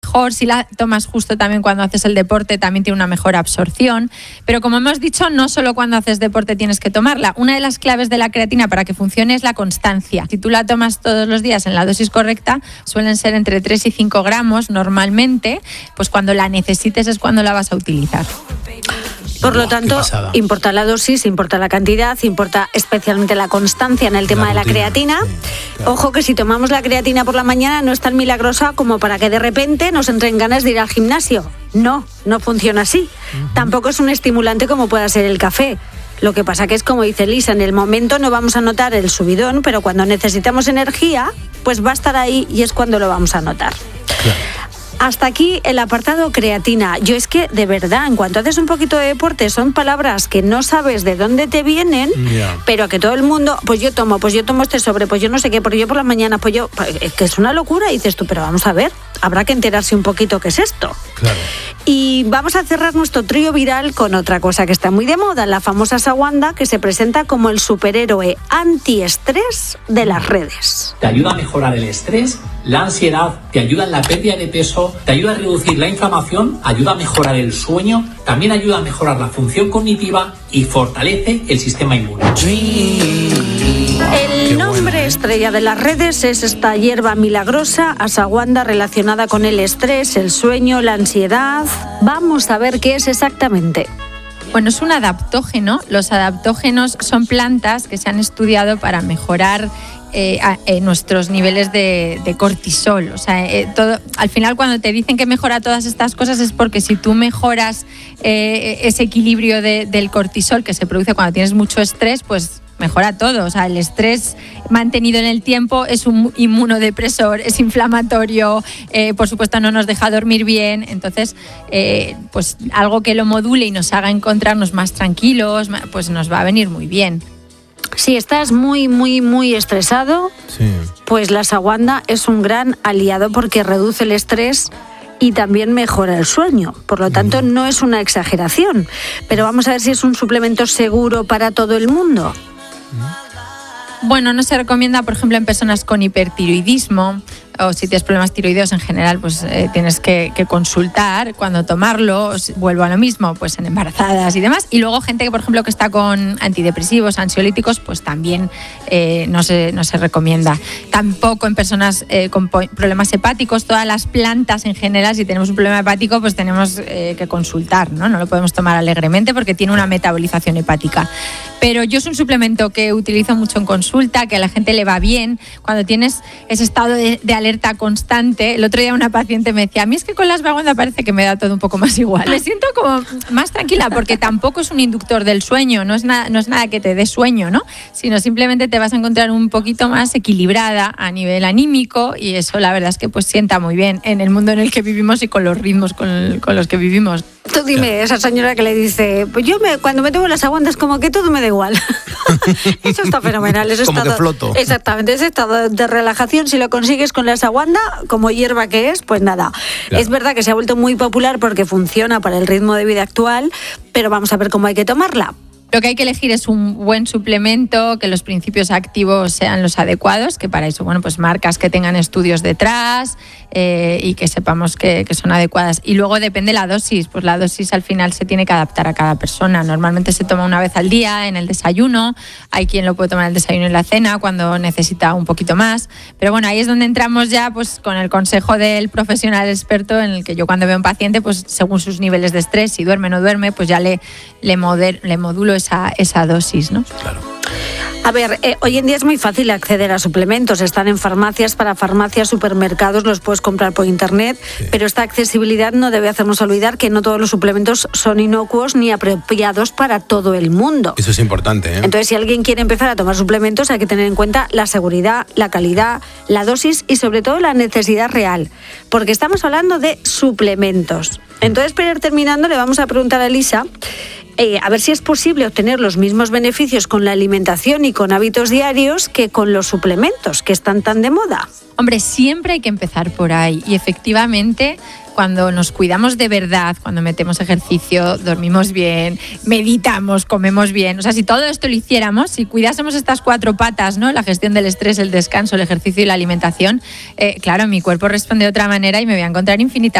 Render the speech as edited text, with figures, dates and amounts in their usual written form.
mejor. Si la tomas justo también cuando haces el deporte, también tiene una mejor absorción. Pero como hemos dicho, no solo cuando haces deporte tienes que tomarla. Una de las claves de la creatina para que funcione es la constancia. Si tú la tomas todos los días en la dosis correcta, suelen ser entre 3 y 5 gramos normalmente, pues cuando la necesites es cuando la vas a utilizar. Por lo tanto, importa la dosis, importa la cantidad, importa especialmente la constancia en el tema de la creatina. Sí, claro. Ojo que si tomamos la creatina por la mañana no es tan milagrosa como para que de repente nos entren ganas de ir al gimnasio. No funciona así. Tampoco es un estimulante como pueda ser el café. Lo que pasa que es como dice Lisa, en el momento no vamos a notar el subidón, pero cuando necesitamos energía, pues va a estar ahí y es cuando lo vamos a notar. Claro. Hasta aquí el apartado creatina. Yo es que, de verdad, en cuanto haces un poquito de deporte, son palabras que no sabes de dónde te vienen, pero que todo el mundo, pues yo tomo este sobre, pues yo no sé qué, porque yo por la mañana, pues yo, es que es una locura. Y dices tú, pero vamos a ver, habrá que enterarse un poquito qué es esto. Claro. Y vamos a cerrar nuestro trío viral con otra cosa que está muy de moda, la famosa Ashwagandha, que se presenta como el superhéroe antiestrés de las redes. Te ayuda a mejorar el estrés, la ansiedad, te ayuda en la pérdida de peso, te ayuda a reducir la inflamación, ayuda a mejorar el sueño, también ayuda a mejorar la función cognitiva y fortalece el sistema inmune. El nombre estrella de las redes es esta hierba milagrosa, Ashwagandha, relacionada con el estrés, el sueño, la ansiedad. Vamos a ver qué es exactamente. Bueno, es un adaptógeno. Los adaptógenos son plantas que se han estudiado para mejorar nuestros niveles de cortisol. O sea, todo, al final cuando te dicen que mejora todas estas cosas es porque si tú mejoras ese equilibrio del cortisol que se produce cuando tienes mucho estrés, pues mejora todo. O sea, el estrés mantenido en el tiempo es un inmunodepresor, es inflamatorio, por supuesto no nos deja dormir bien. Entonces, pues algo que lo module y nos haga encontrarnos más tranquilos, pues nos va a venir muy bien. Si estás muy estresado, pues la Ashwagandha es un gran aliado porque reduce el estrés y también mejora el sueño. Por lo tanto, no es una exageración. Pero vamos a ver si es un suplemento seguro para todo el mundo. Bueno, no se recomienda, por ejemplo, en personas con hipertiroidismo o si tienes problemas tiroideos en general, pues tienes que consultar cuando tomarlo. Vuelvo a lo mismo, pues en embarazadas y demás. Y luego gente que, por ejemplo, que está con antidepresivos, ansiolíticos, pues también no se recomienda. Tampoco en personas con problemas hepáticos. Todas las plantas en general, si tenemos un problema hepático, pues tenemos que consultar, ¿no? No lo podemos tomar alegremente porque tiene una metabolización hepática. Pero yo es un suplemento que utilizo mucho en consulta, que a la gente le va bien. Cuando tienes ese estado de alerta constante, el otro día una paciente me decía, a mí es que con la Ashwagandha parece que me da todo un poco más igual. Me siento como más tranquila porque tampoco es un inductor del sueño, no es nada que te dé sueño, ¿no? Sino simplemente te vas a encontrar un poquito más equilibrada a nivel anímico y eso la verdad es que pues sienta muy bien en el mundo en el que vivimos y con los ritmos con los que vivimos. Tú dime, esa señora que le dice, pues yo cuando me tomo las Ashwagandha es como que todo me da igual. Eso está fenomenal. Ese como estado, que floto. Exactamente, ese estado de relajación, si lo consigues con la Ashwagandha, como hierba que es, pues nada. Claro. Es verdad que se ha vuelto muy popular porque funciona para el ritmo de vida actual, pero vamos a ver cómo hay que tomarla. Lo que hay que elegir es un buen suplemento, que los principios activos sean los adecuados, que para eso, bueno, pues marcas que tengan estudios detrás y que sepamos que son adecuadas. Y luego depende la dosis, pues la dosis al final se tiene que adaptar a cada persona. Normalmente se toma una vez al día en el desayuno, hay quien lo puede tomar en el desayuno y en la cena cuando necesita un poquito más. Pero bueno, ahí es donde entramos ya pues con el consejo del profesional experto, en el que yo cuando veo a un paciente, pues según sus niveles de estrés, si duerme o no duerme, pues ya le modulo esa dosis, ¿no? Claro. A ver, hoy en día es muy fácil acceder a suplementos. Están en farmacias, para farmacias, supermercados, los puedes comprar por internet, pero esta accesibilidad no debe hacernos olvidar que no todos los suplementos son inocuos ni apropiados para todo el mundo. Eso es importante, ¿eh? Entonces, si alguien quiere empezar a tomar suplementos, hay que tener en cuenta la seguridad, la calidad, la dosis y sobre todo la necesidad real, porque estamos hablando de suplementos. Entonces, para ir terminando, le vamos a preguntar a Elisa a ver si es posible obtener los mismos beneficios con la alimentación y con hábitos diarios que con los suplementos que están tan de moda. Hombre, siempre hay que empezar por ahí y efectivamente cuando nos cuidamos de verdad, cuando metemos ejercicio, dormimos bien, meditamos, comemos bien, o sea, si todo esto lo hiciéramos, si cuidásemos estas 4 patas, ¿no? La gestión del estrés, el descanso, el ejercicio y la alimentación, claro, mi cuerpo responde de otra manera y me voy a encontrar infinita